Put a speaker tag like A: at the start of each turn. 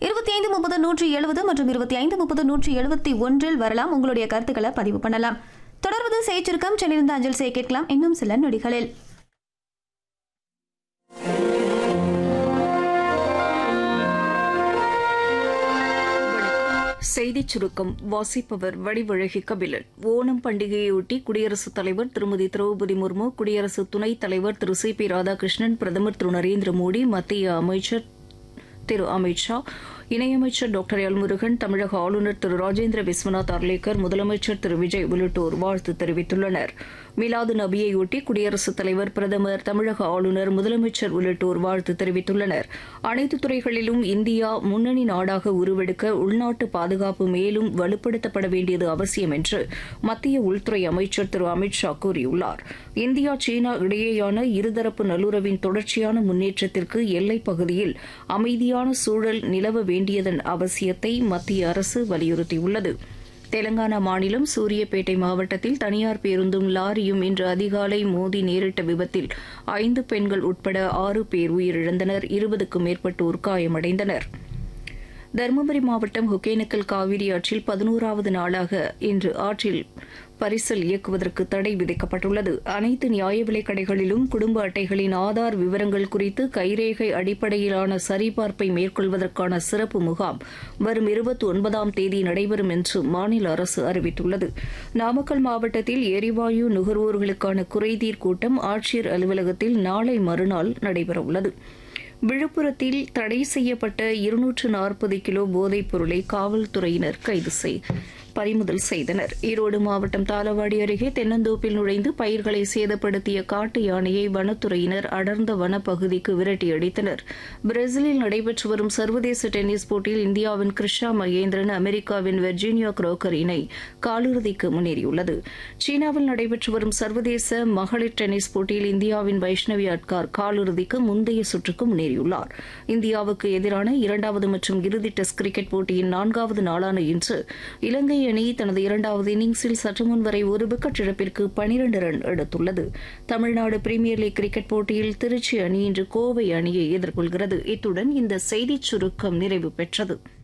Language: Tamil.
A: 2530 மற்றும் 2530 வரலாம். உங்களுடைய கருத்துக்களை பதிவு பண்ணலாம். தொடர்வது செய்திச்சுருக்கம். சென்னையிலிருந்து அஞ்சல் செய்ய கேட்கலாம் இன்னும் சில நொடிகளில்.
B: செய்திச் சுருக்கம் வாசிப்பவர் வடிவழகி கபிலன். ஓணம் பண்டிகையொட்டி குடியரசுத் தலைவர் திருமதி திரௌபதி முர்மு, குடியரசு துணைத் தலைவர் திரு சி.பி. ராதாகிருஷ்ணன், பிரதமர் திரு நரேந்திர மோடி, மத்திய அமைச்சர் திரு அமித் ஷா, இணையமைச்சர் டாக்டர் எல் முருகன், தமிழக ஆளுநர் திரு ராஜேந்திர விஸ்வநாத் அர்லேக்கர், முதலமைச்சர் திரு விஜய் உள்ளிட்டோர் வாழ்த்து தெரிவித்துள்ளனர். மிலாது நபியையொட்டி குடியரசுத் தலைவர், பிரதமர், தமிழக ஆளுநர், முதலமைச்சர் உள்ளிட்டோர் வாழ்த்து தெரிவித்துள்ளனர். அனைத்து துறைகளிலும் இந்தியா முன்னணி நாடாக உருவெடுக்க உள்நாட்டு பாதுகாப்பு மேலும் வலுப்படுத்தப்பட வேண்டியது அவசியம் என்று மத்திய உள்துறை அமைச்சர் திரு அமித் ஷா கூறியுள்ளார். இந்தியா சீனா இடையேயான இருதரப்பு நல்லுறவின் தொடர்ச்சியான முன்னேற்றத்திற்கு எல்லைப் பகுதியில் அமைதியான சூழல் நிலவ வேண்டியதன் அவசியத்தை மத்திய அரசு வலியுறுத்தியுள்ளது. தெலங்கானா மாநிலம் சூரியப்பேட்டை மாவட்டத்தில் தனியார் பேருந்தும் லாரியும் இன்று அதிகாலை மோதி நேரிட்ட விபத்தில் 5 பெண்கள் உட்பட 6 பேர் உயிரிழந்தனர். 20க்கும் மேற்பட்டோர் காயமடைந்தனர். தருமபுரி மாவட்டம் ஒகேனக்கல் காவிரி ஆற்றில் 11வது நாளாக இன்று ஆற்றில் பரிசல் இயக்குவதற்கு தடை விதிக்கப்பட்டுள்ளது. அனைத்து நியாய விலைக் கடைகளிலும் குடும்ப அட்டைகளின் ஆதார் விவரங்கள் குறித்து கைரேகை அடிப்படையிலான சரிபார்ப்பை மேற்கொள்வதற்கான சிறப்பு முகாம் வரும் 29ஆம் தேதி நடைபெறும் என்று மாநில அரசு அறிவித்துள்ளது. நாமக்கல் மாவட்டத்தில் எரிவாயு நுகர்வோர்களுக்கான குறைதீர் கூட்டம் ஆட்சியர் அலுவலகத்தில் நாளை மறுநாள் நடைபெறவுள்ளது. விழுப்புரத்தில் தடை செய்யப்பட்ட 240 கிலோ போதைப் பொருளை காவல்துறையினர் பறிமுதல் செய்தனர். ஈரோடு மாவட்டம் தாளவாடி அருகே தென்னந்தோப்பில் நுழைந்து பயிர்களை சேதப்படுத்திய காட்டு யானையை வனத்துறையினர் அடர்ந்த வனப்பகுதிக்கு விரட்டியடித்தனர். பிரேசிலில் நடைபெற்று வரும் சர்வதேச டென்னிஸ் போட்டியில் இந்தியாவின் கிருஷா மகேந்திரன் அமெரிக்காவின் வெர்ஜீனியா குரோக்கர் இணை காலிறுதிக்கு முன்னேறியுள்ளது. சீனாவில் நடைபெற்று வரும் சர்வதேச மகளிர் டென்னிஸ் போட்டியில் இந்தியாவின் வைஷ்ணவி அட்கார் காலிறுதிக்கு முந்தைய சுற்றுக்கு முன்னேறியுள்ளார். இந்தியாவுக்கு எதிரான 2வது மற்றும் இறுதி டெஸ்ட் கிரிக்கெட் போட்டியின் 4வது நாளான இன்று இலங்கை அணி தனது 2வது இன்னிங்ஸில் சற்று முன் வரை ஒரு விக்கெட் இழப்பிற்கு 12 ரன் எடுத்துள்ளது. தமிழ்நாடு பிரீமியர் லீக் கிரிக்கெட் போட்டியில் திருச்சி அணி இன்று கோவை அணியை எதிர்கொள்கிறது. இத்துடன் இந்த செய்திச் சுருக்கம் நிறைவு பெற்றது.